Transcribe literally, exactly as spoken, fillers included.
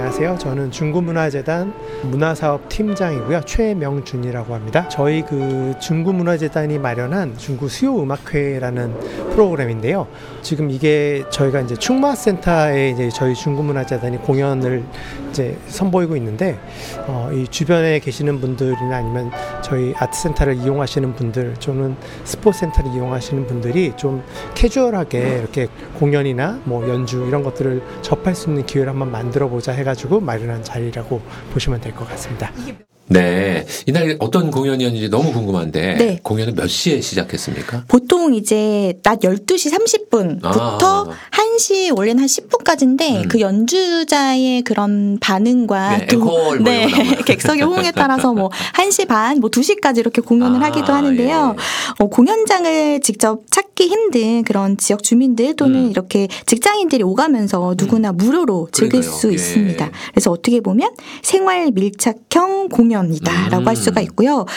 안녕하세요. 저는 중구문화재단 문화사업 팀장이고요. 최명준이라고 합니다. 저희 그 중구문화재단이 마련한 중구수요음악회라는 프로그램인데요. 지금 이게 저희가 이제 충마센터에 이제 저희 중구문화재단이 공연을 이제 선보이고 있는데, 어, 이 주변에 계시는 분들이나 아니면 저희 아트센터를 이용하시는 분들, 또는 스포츠센터를 이용하시는 분들이 좀 캐주얼하게 이렇게 공연이나 뭐 연주 이런 것들을 접할 수 있는 기회를 한번 만들어 보자 해가지고 마련한 자리라고 보시면 될 것 같습니다. 네, 이날 어떤 공연이었는지 너무 궁금한데 네. 공연은 몇 시에 시작했습니까? 보통 이제 낮 열두 시 삼십 분부터 아. 한 시 원래는 한 십 분까지인데 음. 그 연주자의 그런 반응과 네, 앵콜 뭐 네, 이런 거 나오나요? 객석의 호응에 따라서 뭐 한 시 반, 뭐 두 시까지 이렇게 공연을 아, 하기도 하는데요. 예. 어, 공연장을 직접 찾기 힘든 그런 지역 주민들 또는 음. 이렇게 직장인들이 오가면서 누구나 무료로 즐길 그러니까요. 수 예. 있습니다. 그래서 어떻게 보면 생활 밀착형 공연이다라고 음. 할 수가 있고요.